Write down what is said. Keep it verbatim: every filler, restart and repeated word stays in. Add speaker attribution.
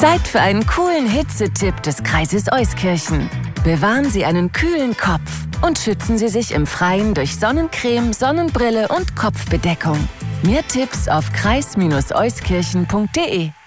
Speaker 1: Zeit für einen coolen Hitzetipp des Kreises Euskirchen. Bewahren Sie einen kühlen Kopf und schützen Sie sich im Freien durch Sonnencreme, Sonnenbrille und Kopfbedeckung. Mehr Tipps auf kreis Bindestrich euskirchen punkt de.